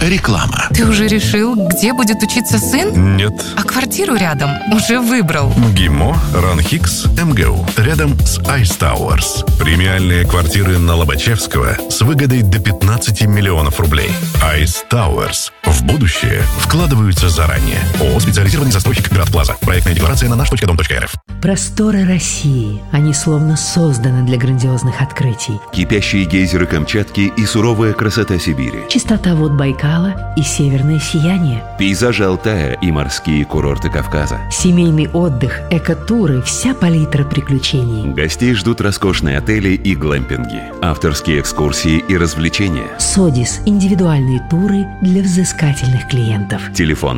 Реклама. Ты уже решил, где будет учиться сын? Нет. А квартиру рядом уже выбрал? ГИМО, РАНХИКС, МГУ. Рядом с Ice Towers. Премиальные квартиры на Лобачевского с выгодой до 15 миллионов рублей. Ice Towers. В будущее вкладываются заранее. ООО «Специализированный застройщик Град Плаза». Проектная декларация на наш.дом.рф. Просторы России. Они словно созданы для грандиозных открытий. Кипящие гейзеры Камчатки и суровая красота Сибири. Чистота вод Байкала и северное сияние. Пейзажи Алтая и морские курорты Кавказа. Семейный отдых, экотуры, вся палитра приключений. Гостей ждут роскошные отели и глэмпинги, авторские экскурсии и развлечения. Содис – индивидуальные туры для взыскательных клиентов. Телефон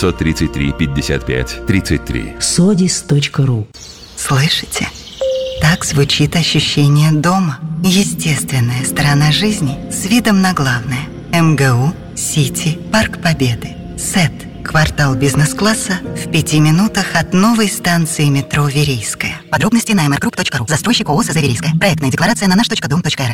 933 55 33. sodis.ru. Слышите? Так звучит ощущение дома. Естественная сторона жизни с видом на главное. МГУ, Сити, Парк Победы. СЭТ. Квартал бизнес-класса в 5 минутах от новой станции метро Верийская. Подробности на mrgroup.ru. Застройщик ООО «Верийская». Проектная декларация на наш.дом.рф.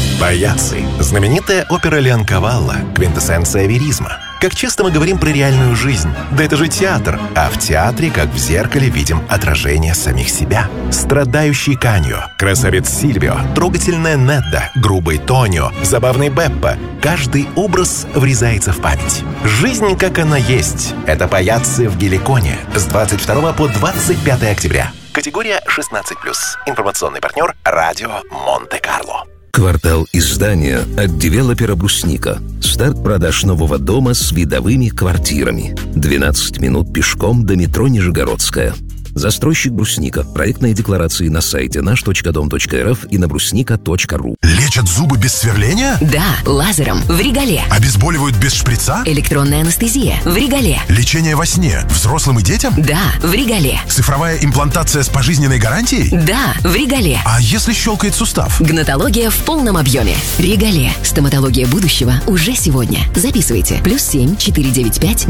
Паяцы. Знаменитая опера Леонкавалла. Квинтэссенция веризма. Как часто мы говорим про реальную жизнь? Да это же театр. А в театре, как в зеркале, видим отражение самих себя. Страдающий Каньо, красавец Сильвио, трогательная Недда, грубый Тонио, забавный Беппо. Каждый образ врезается в память. Жизнь, как она есть. Это паяцы в Геликоне. С 22 по 25 октября. Категория 16+. Информационный партнер «Радио Монте-Карло». Квартал издания от девелопера «Брусника». Старт продаж нового дома с видовыми квартирами. 12 минут пешком до метро Нижегородская. Застройщик «Брусника». Проектные декларации на сайте наш.дом.рф и на брусника.ру. Лечат зубы без сверления? Да, лазером в Регале. Обезболивают без шприца? Электронная анестезия в Регале. Лечение во сне взрослым и детям? Да, в Регале. Цифровая имплантация с пожизненной гарантией? Да, в Регале. А если щелкает сустав? Гнатология в полном объеме. Регале. Стоматология будущего уже сегодня. Записывайте. +7 495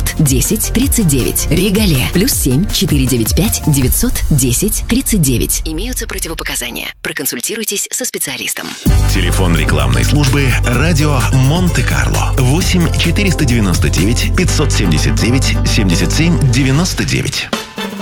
910 39. Регале. +7 495 910 39. Имеются противопоказания. Проконсультируйтесь со специалистом. Телефон рекламной службы «Радио Монте-Карло». 8 499 579 77 99.